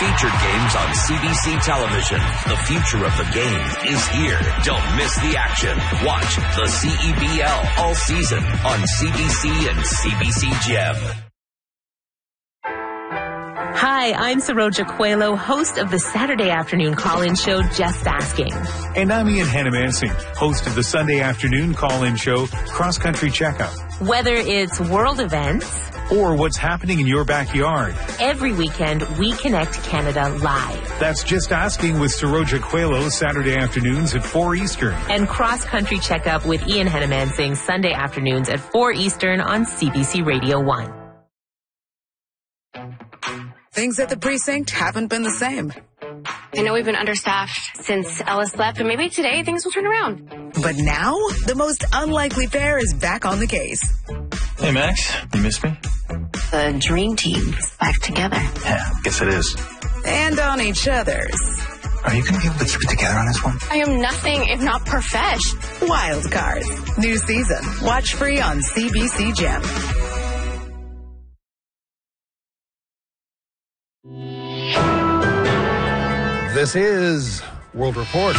featured games on CBC television. The future of the game is here. Don't miss the action. Watch the CEBL all season on CBC and CBC Gem. Hi, I'm Saroja Coelho, host of the Saturday afternoon call-in show, Just Asking. And I'm Ian Hannamansing, host of the Sunday afternoon call-in show, Cross Country Checkup. Whether it's world events or what's happening in your backyard, every weekend we connect Canada live. That's Just Asking with Saroja Coelho, Saturday afternoons at 4 Eastern. And Cross Country Checkup with Ian Hannamansing, Sunday afternoons at 4 Eastern on CBC Radio 1. Things at the precinct haven't been the same. I know we've been understaffed since Ellis left, but maybe today things will turn around. But now, the most unlikely pair is back on the case. Hey, Max, you miss me? The dream team's back together. Yeah, guess it is. And on each other's. Are you going to be able to keep it together on this one? I am nothing if not profesh. Wild Cards. New season. Watch free on CBC Gem. This is World Report.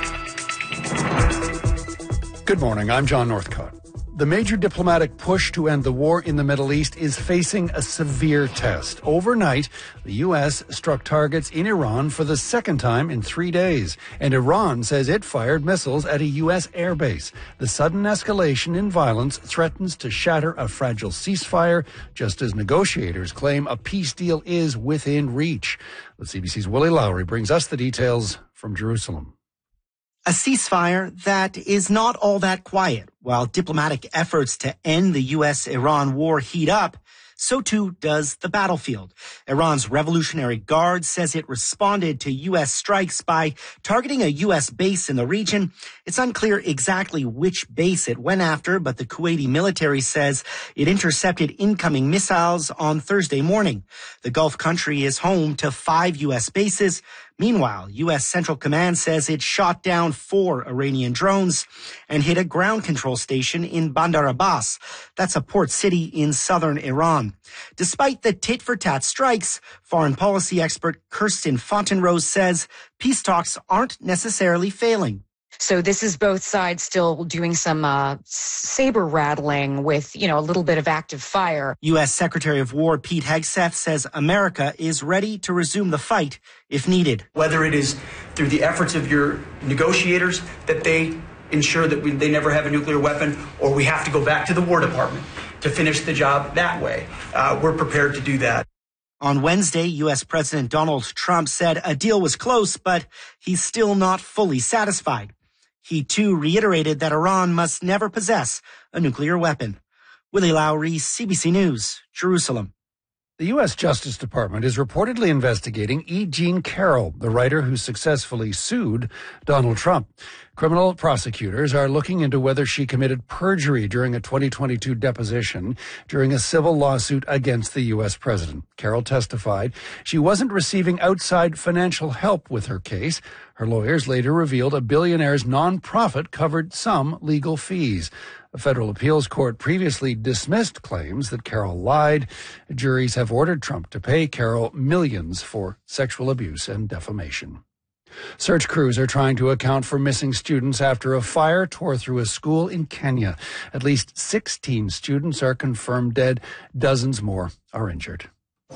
Good morning, I'm John Northcott. The major diplomatic push to end the war in the Middle East is facing a severe test. Overnight, the U.S. struck targets in Iran for the second time in 3 days, and Iran says it fired missiles at a U.S. airbase. The sudden escalation in violence threatens to shatter a fragile ceasefire, just as negotiators claim a peace deal is within reach. The CBC's Willie Lowry brings us the details from Jerusalem. A ceasefire that is not all that quiet. While diplomatic efforts to end the U.S.-Iran war heat up, so too does the battlefield. Iran's Revolutionary Guard says it responded to U.S. strikes by targeting a U.S. base in the region. It's unclear exactly which base it went after, but the Kuwaiti military says it intercepted incoming missiles on Thursday morning. The Gulf country is home to 5 U.S. bases. Meanwhile, U.S. Central Command says it shot down 4 Iranian drones and hit a ground control station in Bandar Abbas. That's a port city in southern Iran. Despite the tit-for-tat strikes, foreign policy expert Kirsten Fontenrose says peace talks aren't necessarily failing. So this is both sides still doing some saber rattling with, a little bit of active fire. U.S. Secretary of War Pete Hegseth says America is ready to resume the fight if needed. Whether it is through the efforts of your negotiators that they ensure that they never have a nuclear weapon, or we have to go back to the War Department to finish the job that way, we're prepared to do that. On Wednesday, U.S. President Donald Trump said a deal was close, but he's still not fully satisfied. He, too, reiterated that Iran must never possess a nuclear weapon. Willie Lowry, CBC News, Jerusalem. The U.S. Justice Department is reportedly investigating E. Jean Carroll, the writer who successfully sued Donald Trump. Criminal prosecutors are looking into whether she committed perjury during a 2022 deposition during a civil lawsuit against the U.S. president. Carroll testified she wasn't receiving outside financial help with her case. Her lawyers later revealed a billionaire's nonprofit covered some legal fees. A federal appeals court previously dismissed claims that Carroll lied. Juries have ordered Trump to pay Carroll millions for sexual abuse and defamation. Search crews are trying to account for missing students after a fire tore through a school in Kenya. At least 16 students are confirmed dead. Dozens more are injured.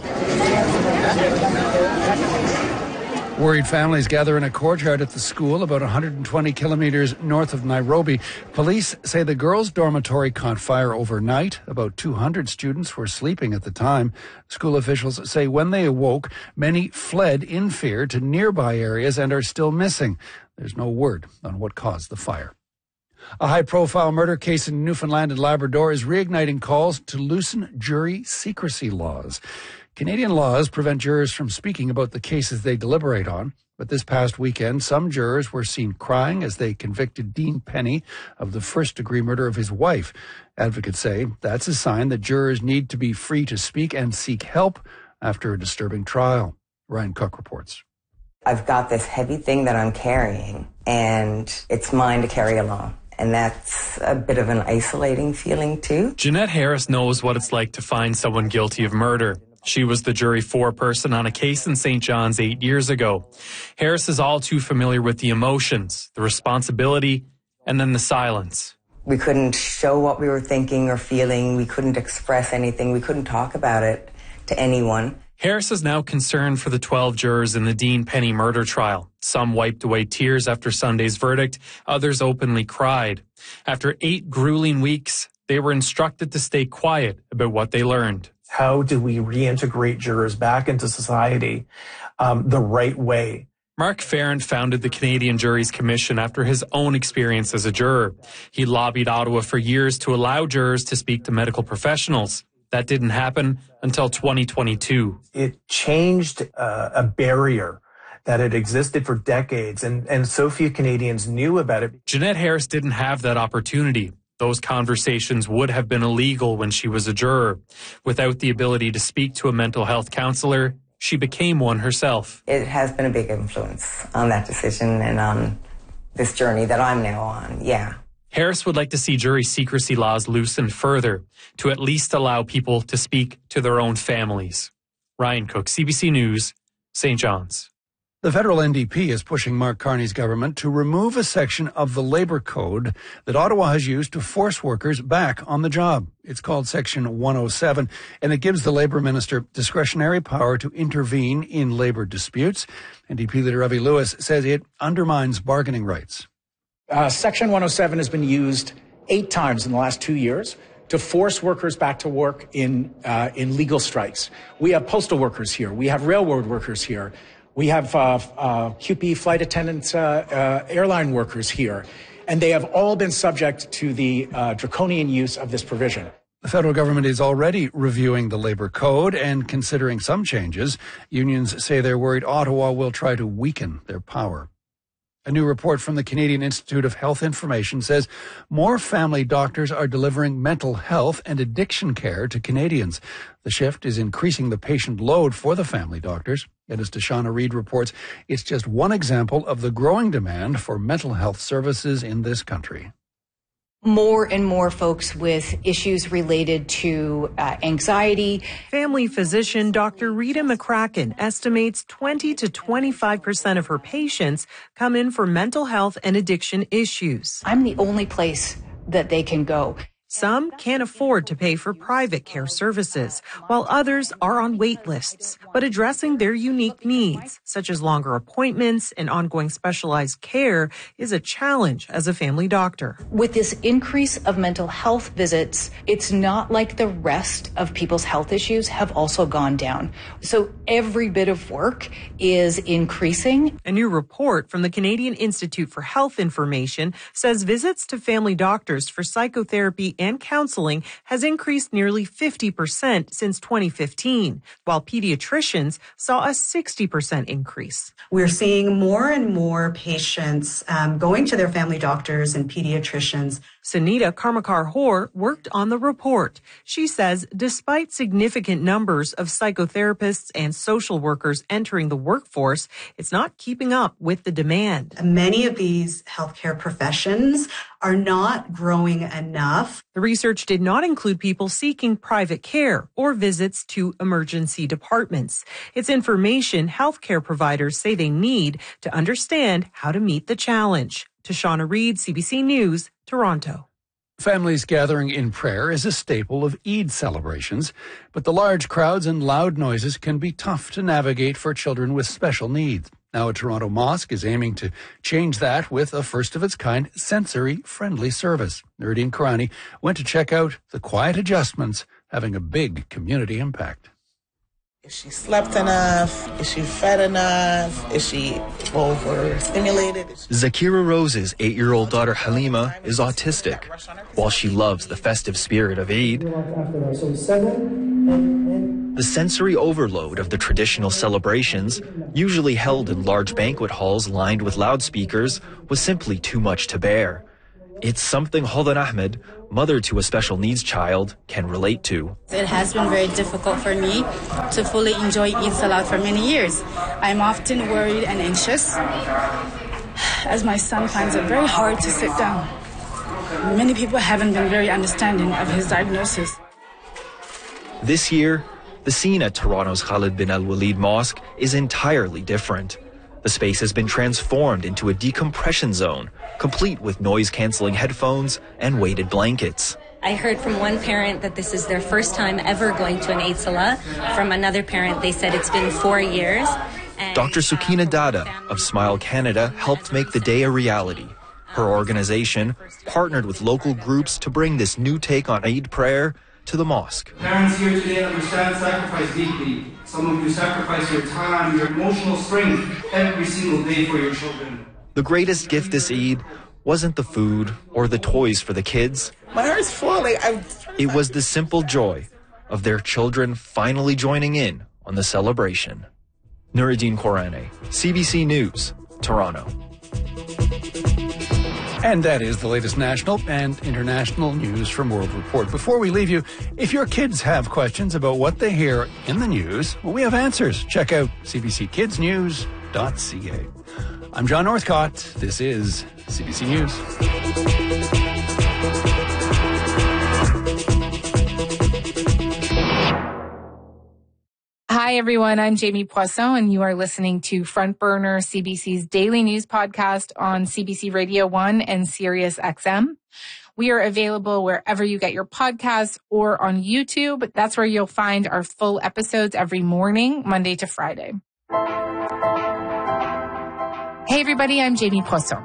Worried families gather in a courtyard at the school about 120 kilometers north of Nairobi. Police say the girls' dormitory caught fire overnight. About 200 students were sleeping at the time. School officials say when they awoke, many fled in fear to nearby areas and are still missing. There's no word on what caused the fire. A high-profile murder case in Newfoundland and Labrador is reigniting calls to loosen jury secrecy laws. Canadian laws prevent jurors from speaking about the cases they deliberate on, but this past weekend, some jurors were seen crying as they convicted Dean Penny of the first-degree murder of his wife. Advocates say that's a sign that jurors need to be free to speak and seek help after a disturbing trial. Ryan Cook reports. I've got this heavy thing that I'm carrying, and it's mine to carry along. And that's a bit of an isolating feeling, too. Jeanette Harris knows what it's like to find someone guilty of murder. She was the jury foreperson on a case in St. John's 8 years ago. Harris is all too familiar with the emotions, the responsibility, and then the silence. We couldn't show what we were thinking or feeling. We couldn't express anything. We couldn't talk about it to anyone. Harris is now concerned for the 12 jurors in the Dean Penny murder trial. Some wiped away tears after Sunday's verdict. Others openly cried. After 8 grueling weeks, they were instructed to stay quiet about what they learned. How do we reintegrate jurors back into society the right way? Mark Farrand founded the Canadian Juries Commission after his own experience as a juror. He lobbied Ottawa for years to allow jurors to speak to medical professionals. That didn't happen until 2022. It changed a barrier that had existed for decades, and so few Canadians knew about it. Jeanette Harris didn't have that opportunity. Those conversations would have been illegal when she was a juror. Without the ability to speak to a mental health counselor, she became one herself. It has been a big influence on that decision and on this journey that I'm now on, yeah. Harris would like to see jury secrecy laws loosened further to at least allow people to speak to their own families. Ryan Cook, CBC News, St. John's. The federal NDP is pushing Mark Carney's government to remove a section of the Labour Code that Ottawa has used to force workers back on the job. It's called Section 107, and it gives the Labour Minister discretionary power to intervene in labour disputes. NDP leader Avi Lewis says it undermines bargaining rights. Section 107 has been used 8 times in the last 2 years to force workers back to work in legal strikes. We have postal workers here. We have railroad workers here. We have QP flight attendants, airline workers here, and they have all been subject to the draconian use of this provision. The federal government is already reviewing the Labour Code and considering some changes. Unions say they're worried Ottawa will try to weaken their power. A new report from the Canadian Institute of Health Information says more family doctors are delivering mental health and addiction care to Canadians. The shift is increasing the patient load for the family doctors. And as Tashana Reid reports, it's just one example of the growing demand for mental health services in this country. More and more folks with issues related to anxiety. Family physician Dr. Rita McCracken estimates 20 to 25% of her patients come in for mental health and addiction issues. I'm the only place that they can go. Some can't afford to pay for private care services, while others are on wait lists, but addressing their unique needs, such as longer appointments and ongoing specialized care, is a challenge as a family doctor. With this increase of mental health visits, it's not like the rest of people's health issues have also gone down. So every bit of work is increasing. A new report from the Canadian Institute for Health Information says visits to family doctors for psychotherapy and counseling has increased nearly 50% since 2015, while pediatricians saw a 60% increase. We're seeing more and more patients going to their family doctors and pediatricians. Sunita Karmakar-Hoare worked on the report. She says despite significant numbers of psychotherapists and social workers entering the workforce, it's not keeping up with the demand. Many of these healthcare professions are not growing enough. The research did not include people seeking private care or visits to emergency departments. It's information healthcare providers say they need to understand how to meet the challenge. Tashana Reid, CBC News, Toronto. Families gathering in prayer is a staple of Eid celebrations, but the large crowds and loud noises can be tough to navigate for children with special needs. Now, a Toronto mosque is aiming to change that with a first-of-its-kind sensory-friendly service. Nurdine Karani went to check out the quiet adjustments having a big community impact. Is she slept enough? Is she fed enough? Is she overstimulated? Zakira Rose's 8-year-old daughter Halima is autistic. While she loves the festive spirit of Eid, the sensory overload of the traditional celebrations, usually held in large banquet halls lined with loudspeakers, was simply too much to bear. It's something Hodan Ahmed, mother to a special needs child, can relate to. It has been very difficult for me to fully enjoy Eid Salat for many years. I'm often worried and anxious, as my son finds it very hard to sit down. Many people haven't been very understanding of his diagnosis. This year, The scene at Toronto's Khalid bin al-Walid Mosque is entirely different. The space has been transformed into a decompression zone, complete with noise-canceling headphones and weighted blankets. I heard from one parent that this is their first time ever going to an Eid Salah. From another parent, they said it's been 4 years. Dr. Sukina Dada of Smile Canada helped make the day a reality. Her organization partnered with local groups to bring this new take on Eid prayer to the mosque. Parents here today understand sacrifice deeply. Some of you sacrifice your time, your emotional strength every single day for your children. The greatest gift this Eid wasn't the food or the toys for the kids. My heart's full. It was the simple joy of their children finally joining in on the celebration. Nuruddin Korane, CBC News, Toronto. And that is the latest national and international news from World Report. Before we leave you, if your kids have questions about what they hear in the news, well, we have answers. Check out cbckidsnews.ca. I'm John Northcott. This is CBC News. Hi, everyone. I'm Jamie Poisson, and you are listening to Front Burner, CBC's daily news podcast on CBC Radio 1 and Sirius XM. We are available wherever you get your podcasts or on YouTube. That's where you'll find our full episodes every morning, Monday to Friday. Hey, everybody. I'm Jamie Poisson.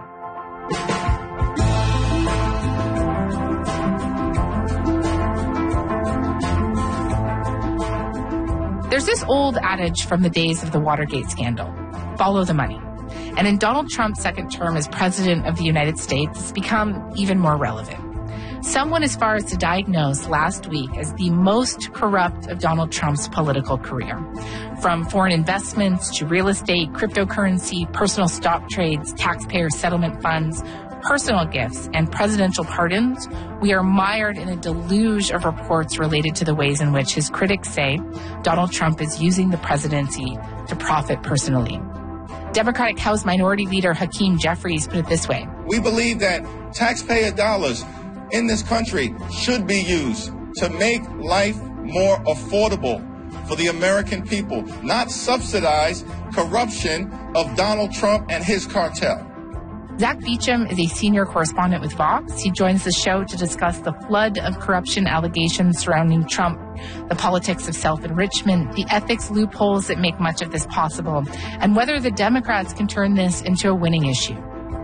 There's this old adage from the days of the Watergate scandal, follow the money. And in Donald Trump's second term as president of the United States, it's become even more relevant. Some went as far as to diagnose last week as the most corrupt of Donald Trump's political career. From foreign investments to real estate, cryptocurrency, personal stock trades, taxpayer settlement funds, personal gifts, and presidential pardons, we are mired in a deluge of reports related to the ways in which his critics say Donald Trump is using the presidency to profit personally. Democratic House Minority Leader Hakeem Jeffries put it this way. We believe that taxpayer dollars in this country should be used to make life more affordable for the American people, not subsidize corruption of Donald Trump and his cartel. Zach Beecham is a senior correspondent with Vox. He joins the show to discuss the flood of corruption allegations surrounding Trump, the politics of self-enrichment, the ethics loopholes that make much of this possible, and whether the Democrats can turn this into a winning issue.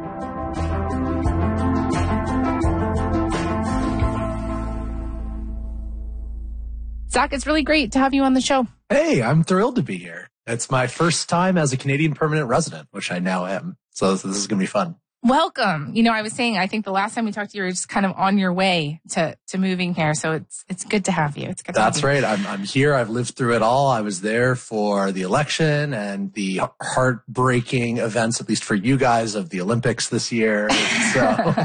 Zach, it's really great to have you on the show. Hey, I'm thrilled to be here. It's my first time as a Canadian permanent resident, which I now am. So this is going to be fun. Welcome. You know, I was saying, I think the last time we talked to you, you were just kind of on your way to moving here. So it's good to have you. It's good. That's right. I'm here. I've lived through it all. I was there for the election and heartbreaking events, at least for you guys, of the Olympics this year. So.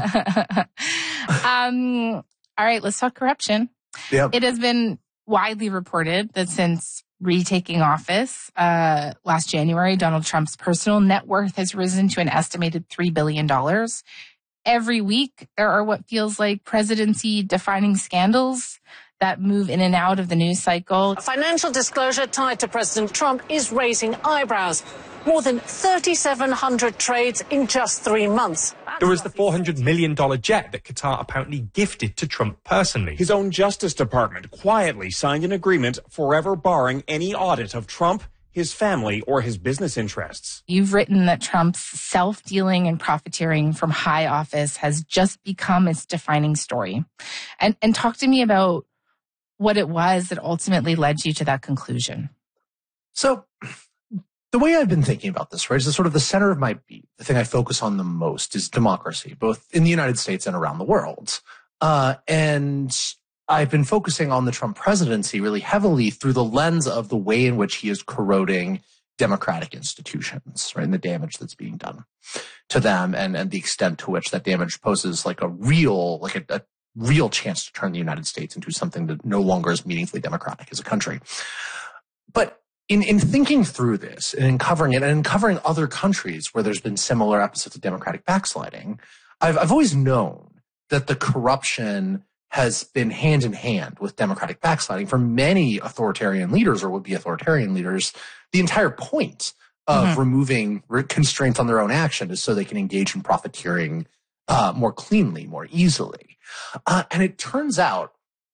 All right, let's talk corruption. Yep. It has been widely reported that since retaking office last January, Donald Trump's personal net worth has risen to an estimated $3 billion. Every week, there are what feels like presidency-defining scandals that move in and out of the news cycle. A financial disclosure tied to President Trump is raising eyebrows. More than 3,700 trades in just 3 months. There was the $400 million jet that Qatar apparently gifted to Trump personally. His own Justice Department quietly signed an agreement forever barring any audit of Trump, his family, or his business interests. You've written that Trump's self-dealing and profiteering from high office has just become its defining story. And talk to me about what it was that ultimately led you to that conclusion. So the way I've been thinking about this, right, is sort of the center of my beat. The thing I focus on the most is democracy, both in the United States and around the world. And I've been focusing on the Trump presidency really heavily through the lens of the way in which he is corroding democratic institutions, right, and the damage that's being done to them and the extent to which that damage poses like a real chance to turn the United States into something that no longer is meaningfully democratic as a country. But in thinking through this and in covering it and in covering other countries where there's been similar episodes of democratic backsliding, I've always known that the corruption has been hand in hand with democratic backsliding. For many authoritarian leaders or would-be authoritarian leaders, the entire point of removing constraints on their own action is so they can engage in profiteering more cleanly, more easily. And it turns out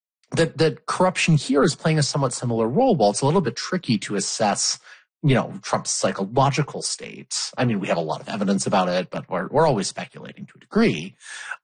that corruption here is playing a somewhat similar role. While it's a little bit tricky to assess, Trump's psychological state. I mean, we have a lot of evidence about it, but we're always speculating to a degree.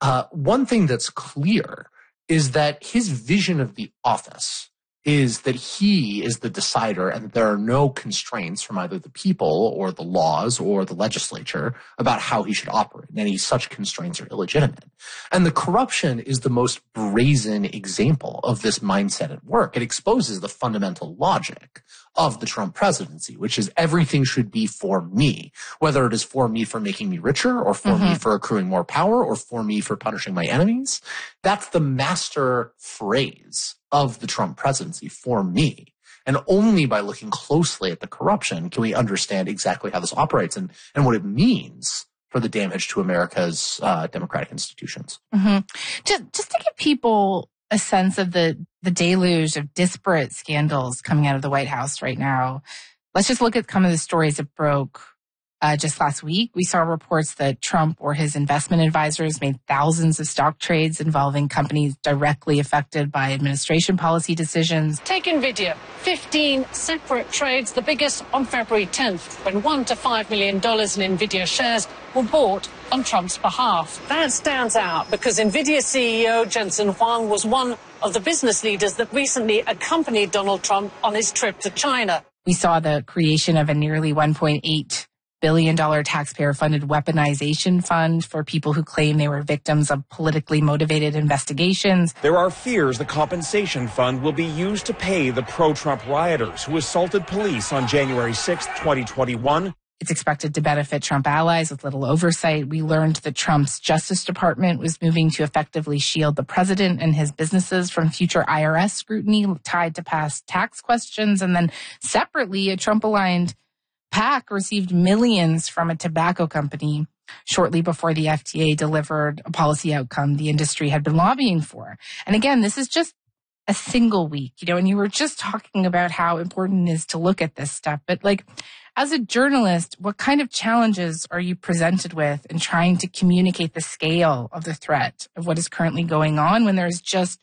One thing that's clear is that his vision of the office is that he is the decider and that there are no constraints from either the people or the laws or the legislature about how he should operate. And any such constraints are illegitimate. And the corruption is the most brazen example of this mindset at work. It exposes the fundamental logic of the Trump presidency, which is everything should be for me, whether it is for me for making me richer or for me for accruing more power or for me for punishing my enemies. That's the master phrase of the Trump presidency, for me. And only by looking closely at the corruption can we understand exactly how this operates and what it means for the damage to America's democratic institutions. Just to give people a sense of the deluge of disparate scandals coming out of the White House right now, let's just look at some of the stories that broke just last week. We saw reports that Trump or his investment advisors made thousands of stock trades involving companies directly affected by administration policy decisions. Take NVIDIA, 15 separate trades, the biggest on February 10th, when $1 to $5 million in NVIDIA shares were bought on Trump's behalf. That stands out because NVIDIA CEO Jensen Huang was one of the business leaders that recently accompanied Donald Trump on his trip to China. We saw the creation of a nearly $1.8 billion taxpayer-funded weaponization fund for people who claim they were victims of politically motivated investigations. There are fears the compensation fund will be used to pay the pro-Trump rioters who assaulted police on January 6, 2021. It's expected to benefit Trump allies with little oversight. We learned that Trump's Justice Department was moving to effectively shield the president and his businesses from future IRS scrutiny tied to past tax questions. And then separately, a Trump-aligned PAC received millions from a tobacco company shortly before the FDA delivered a policy outcome the industry had been lobbying for. And again, this is just a single week, and you were just talking about how important it is to look at this stuff. But as a journalist, what kind of challenges are you presented with in trying to communicate the scale of the threat of what is currently going on when there's just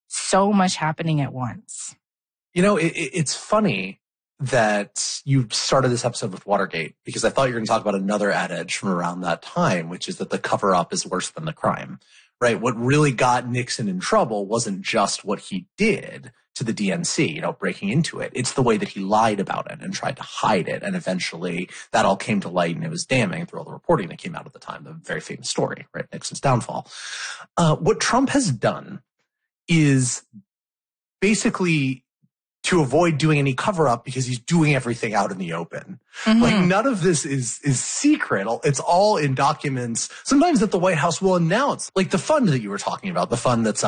so much happening at once? It's funny that you started this episode with Watergate, because I thought you were going to talk about another adage from around that time, which is that the cover-up is worse than the crime, right? What really got Nixon in trouble wasn't just what he did to the DNC, breaking into it. It's the way that he lied about it and tried to hide it. And eventually that all came to light, and it was damning through all the reporting that came out at the time, the very famous story, right? Nixon's downfall. What Trump has done is basically to avoid doing any cover-up, because he's doing everything out in the open. None of this is secret. It's all in documents, sometimes that the White House will announce. Like the fund that you were talking about, the fund that's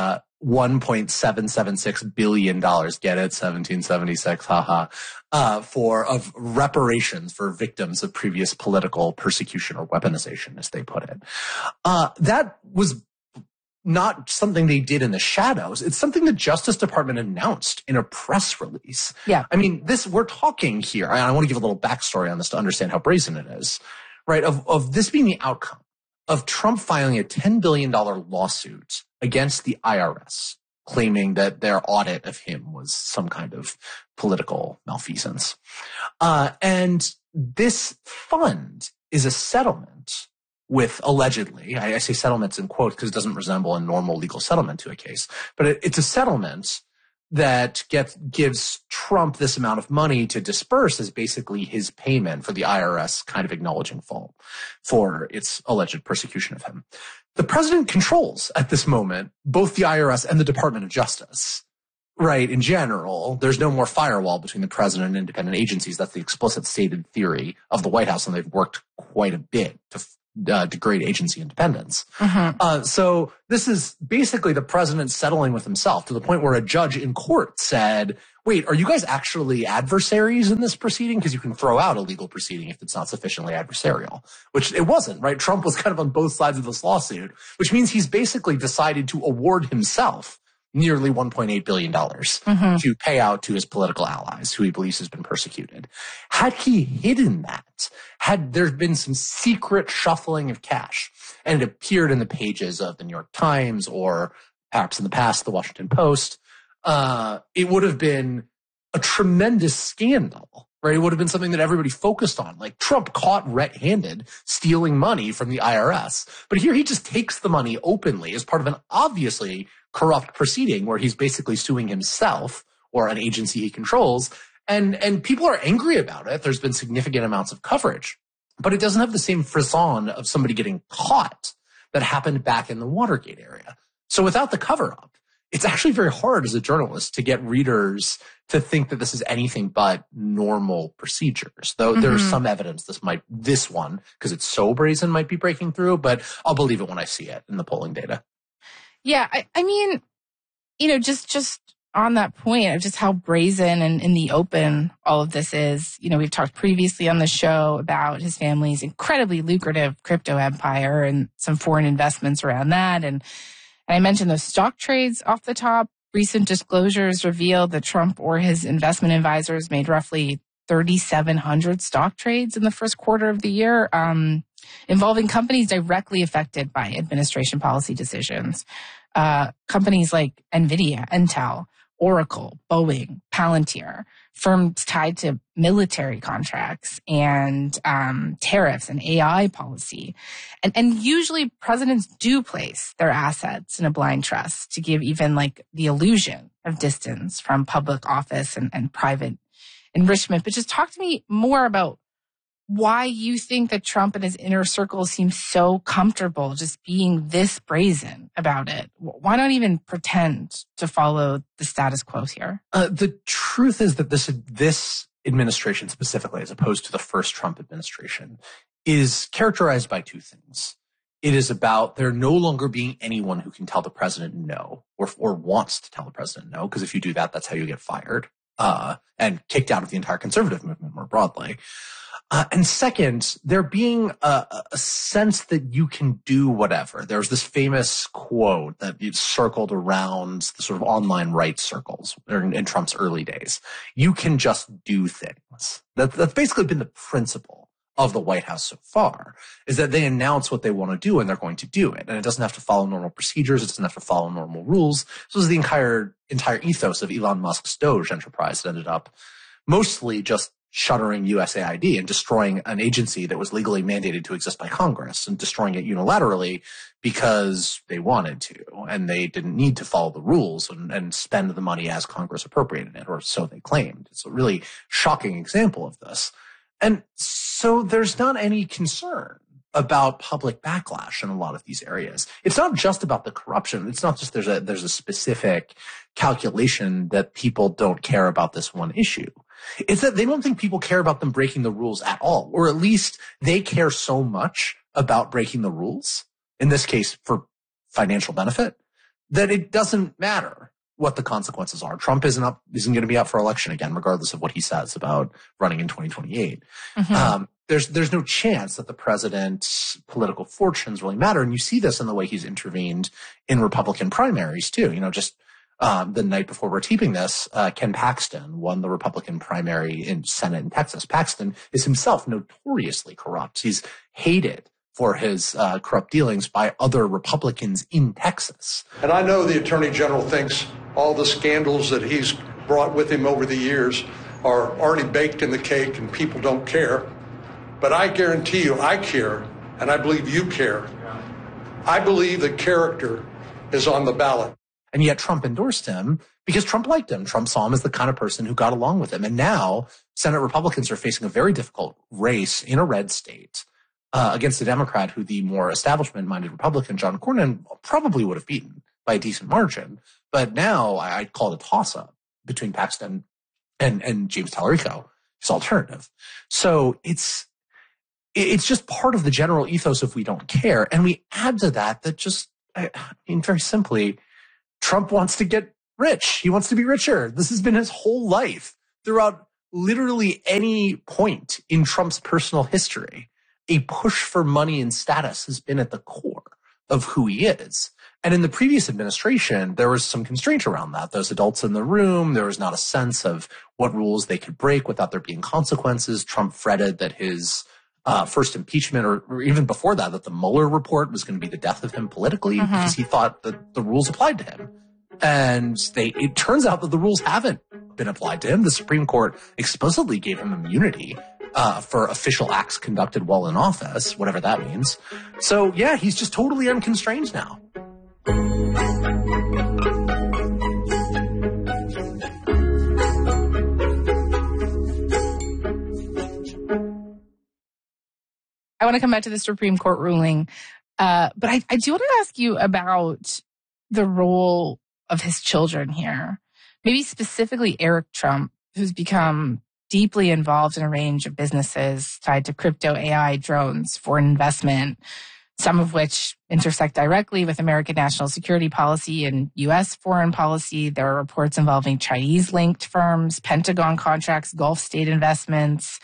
$1.776 billion, get it, 1776, of reparations for victims of previous political persecution or weaponization, as they put it. That was not something they did in the shadows. It's something the Justice Department announced in a press release. Yeah. I mean, we're talking here, and I want to give a little backstory on this to understand how brazen it is, right? Of this being the outcome of Trump filing a $10 billion lawsuit against the IRS, claiming that their audit of him was some kind of political malfeasance. And this fund is a settlement with, allegedly, I say settlements in quotes because it doesn't resemble a normal legal settlement to a case, but it's a settlement that gives Trump this amount of money to disperse as basically his payment for the IRS kind of acknowledging fault for its alleged persecution of him. The president controls at this moment both the IRS and the Department of Justice. Right, in general, there's no more firewall between the president and independent agencies. That's the explicit stated theory of the White House, and they've worked quite a bit to degrade agency independence. So this is basically the president settling with himself, to the point where a judge in court said, wait, are you guys actually adversaries in this proceeding? Because you can throw out a legal proceeding if it's not sufficiently adversarial, which it wasn't, right? Trump was kind of on both sides of this lawsuit, which means he's basically decided to award himself nearly $1.8 billion to pay out to his political allies who he believes has been persecuted. Had he hidden that, had there been some secret shuffling of cash and it appeared in the pages of the New York Times or perhaps in the past the Washington Post, it would have been a tremendous scandal, right? It would have been something that everybody focused on, like Trump caught red-handed stealing money from the IRS. But here he just takes the money openly as part of an obviously corrupt proceeding where he's basically suing himself or an agency he controls. And people are angry about it. There's been significant amounts of coverage, but it doesn't have the same frisson of somebody getting caught that happened back in the Watergate area. So without the cover-up, it's actually very hard as a journalist to get readers to think that this is anything but normal procedures, though there's some evidence this one, because it's so brazen, might be breaking through, but I'll believe it when I see it in the polling data. Yeah, I mean, just on that point of just how brazen and in the open all of this is, we've talked previously on the show about his family's incredibly lucrative crypto empire and some foreign investments around that. And I mentioned those stock trades off the top. Recent disclosures revealed that Trump or his investment advisors made roughly 3,700 stock trades in the first quarter of the year, involving companies directly affected by administration policy decisions. Companies like NVIDIA, Intel, Oracle, Boeing, Palantir, firms tied to military contracts and tariffs and AI policy. And usually presidents do place their assets in a blind trust to give even like the illusion of distance from public office and private enrichment. But just talk to me more about why you think that Trump and his inner circle seem so comfortable just being this brazen about it. Why not even pretend to follow the status quo here? The truth is that this administration specifically, as opposed to the first Trump administration, is characterized by two things. It is about there no longer being anyone who can tell the president no or wants to tell the president no, because if you do that, that's how you get fired and kicked out of the entire conservative movement more broadly. And second, there being a sense that you can do whatever. There's this famous quote that circled around the sort of online rights circles in Trump's early days. You can just do things. That's basically been the principle of the White House so far, is that they announce what they want to do and they're going to do it. And it doesn't have to follow normal procedures. It doesn't have to follow normal rules. This was the entire ethos of Elon Musk's Doge enterprise that ended up mostly just shuttering USAID and destroying an agency that was legally mandated to exist by Congress and destroying it unilaterally because they wanted to and they didn't need to follow the rules and spend the money as Congress appropriated it, or so they claimed. It's a really shocking example of this. And so there's not any concern about public backlash in a lot of these areas. It's not just about the corruption. It's not just there's a specific calculation that people don't care about this one issue. It's that they don't think people care about them breaking the rules at all, or at least they care so much about breaking the rules, in this case for financial benefit, that it doesn't matter what the consequences are. Trump isn't going to be up for election again, regardless of what he says about running in 2028. There's no chance that the president's political fortunes really matter. And you see this in the way he's intervened in Republican primaries too. The night before we're taping this, Ken Paxton won the Republican primary in Senate in Texas. Paxton is himself notoriously corrupt. He's hated for his corrupt dealings by other Republicans in Texas. And I know the Attorney General thinks all the scandals that he's brought with him over the years are already baked in the cake and people don't care. But I guarantee you I care, and I believe you care. I believe that character is on the ballot. And yet Trump endorsed him because Trump liked him. Trump saw him as the kind of person who got along with him. And now Senate Republicans are facing a very difficult race in a red state against a Democrat who the more establishment-minded Republican, John Cornyn, probably would have beaten by a decent margin. But now I'd call it a toss-up between Paxton and James Tallarico, his alternative. So it's just part of the general ethos of we don't care. And we add to that just, very simply, Trump wants to get rich. He wants to be richer. This has been his whole life. Throughout literally any point in Trump's personal history, a push for money and status has been at the core. of who he is. And in the previous administration, there was some constraint around that. Those adults in the room, there was not a sense of what rules they could break without there being consequences. Trump fretted that his first impeachment, or even before that, that the Mueller report was going to be the death of him politically because he thought that the rules applied to him. And it turns out that the rules haven't been applied to him. The Supreme Court explicitly gave him immunity for official acts conducted while in office, whatever that means. So, yeah, he's just totally unconstrained now. I want to come back to the Supreme Court ruling, but I do want to ask you about the role of his children here. Maybe specifically Eric Trump, who's become deeply involved in a range of businesses tied to crypto, AI, drones, foreign investment, some of which intersect directly with American national security policy and U.S. foreign policy. There are reports involving Chinese-linked firms, Pentagon contracts, Gulf state investments.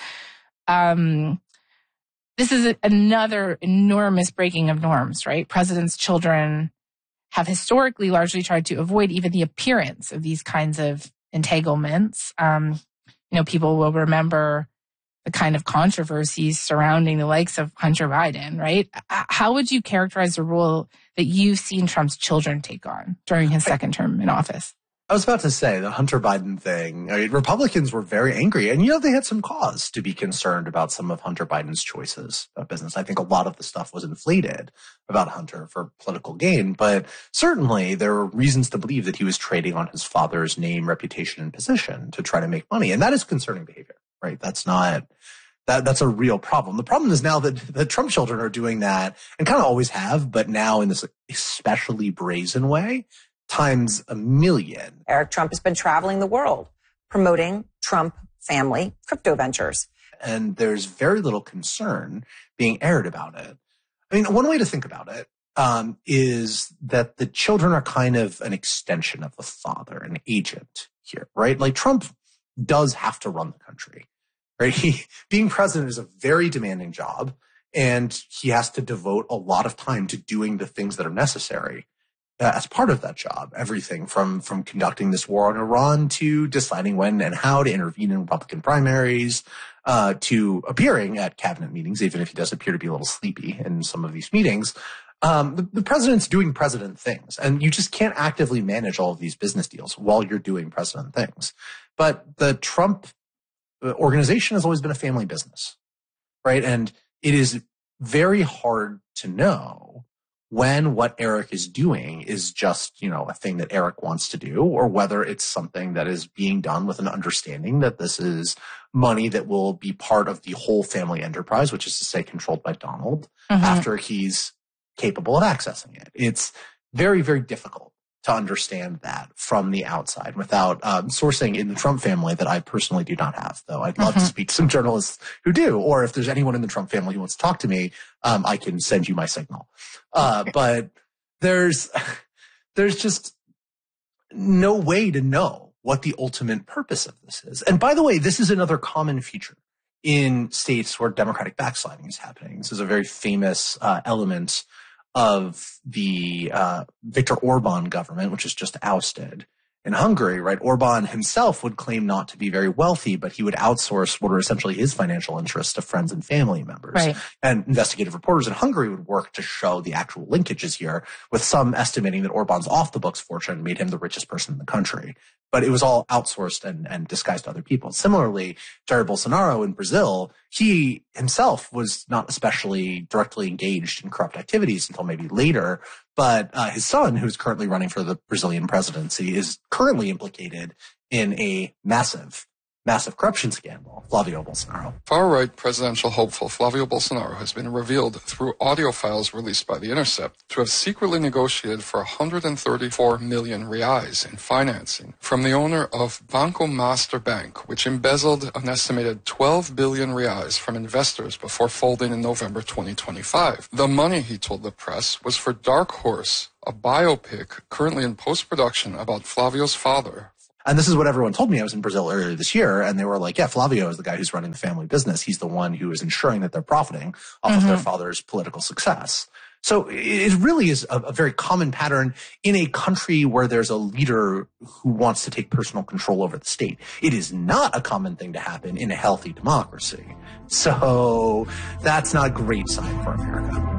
This is another enormous breaking of norms, right? Presidents' children have historically largely tried to avoid even the appearance of these kinds of entanglements. People will remember the kind of controversies surrounding the likes of Hunter Biden, right? How would you characterize the role that you've seen Trump's children take on during his second term in office? I was about to say the Hunter Biden thing. I mean, Republicans were very angry, and they had some cause to be concerned about some of Hunter Biden's choices of business. I think a lot of the stuff was inflated about Hunter for political gain, but certainly there were reasons to believe that he was trading on his father's name, reputation, and position to try to make money, and that is concerning behavior, right? That's a real problem. The problem is now that the Trump children are doing that, and kind of always have, but now in this especially brazen way, times a million. Eric Trump has been traveling the world promoting Trump family crypto ventures. And there's very little concern being aired about it. I mean, one way to think about it is that the children are kind of an extension of the father, an agent here, right? Like Trump does have to run the country, right? Being president is a very demanding job, and he has to devote a lot of time to doing the things that are necessary as part of that job. Everything from conducting this war on Iran to deciding when and how to intervene in Republican primaries, to appearing at cabinet meetings, even if he does appear to be a little sleepy in some of these meetings. The president's doing president things, and you just can't actively manage all of these business deals while you're doing president things. But the Trump organization has always been a family business, right? And it is very hard to know when what Eric is doing is just, a thing that Eric wants to do, or whether it's something that is being done with an understanding that this is money that will be part of the whole family enterprise, which is to say controlled by Donald, after he's capable of accessing it. It's very, very difficult to understand that from the outside without sourcing in the Trump family that I personally do not have, though I'd love to speak to some journalists who do, or if there's anyone in the Trump family who wants to talk to me, I can send you my signal. But there's just no way to know what the ultimate purpose of this is. And by the way, this is another common feature in states where Democratic backsliding is happening. This is a very famous element of the Viktor Orban government, which is just ousted in Hungary, right? Orban himself would claim not to be very wealthy, but he would outsource what are essentially his financial interests to friends and family members. Right. And investigative reporters in Hungary would work to show the actual linkages here, with some estimating that Orban's off-the-books fortune made him the richest person in the country. But it was all outsourced and disguised to other people. Similarly, Jair Bolsonaro in Brazil, he himself was not especially directly engaged in corrupt activities until maybe later. But his son, who's currently running for the Brazilian presidency, is currently implicated in a massive corruption scandal, Flavio Bolsonaro. Far-right presidential hopeful Flavio Bolsonaro has been revealed through audio files released by The Intercept to have secretly negotiated for 134 million reais in financing from the owner of Banco Master Bank, which embezzled an estimated 12 billion reais from investors before folding in November 2025. The money, he told the press, was for Dark Horse, a biopic currently in post-production about Flavio's father. And this is what everyone told me. I was in Brazil earlier this year, and they were like, yeah, Flavio is the guy who's running the family business. He's the one who is ensuring that they're profiting off of their father's political success. So it really is a very common pattern in a country where there's a leader who wants to take personal control over the state. It is not a common thing to happen in a healthy democracy. So that's not a great sign for America.